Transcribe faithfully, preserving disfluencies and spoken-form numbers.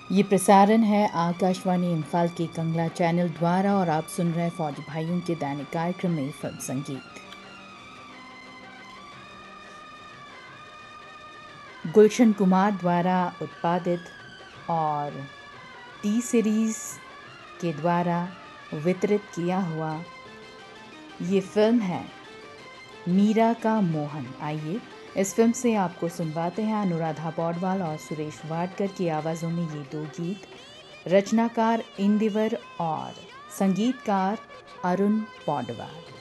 ये प्रसारण है आकाशवाणी इम्फाल के कंगला चैनल द्वारा और आप सुन रहे हैं फौजी भाइयों के दैनिक कार्यक्रम में फिल्म संगीत। गुलशन कुमार द्वारा उत्पादित और टी सीरीज़ के द्वारा वितरित किया हुआ ये फिल्म है मीरा का मोहन। आइए इस फिल्म से आपको सुनवाते हैं अनुराधा पौडवाल और सुरेश वाडकर की आवाज़ों में ये दो गीत। रचनाकार इंदिवर और संगीतकार अरुण पौडवाल।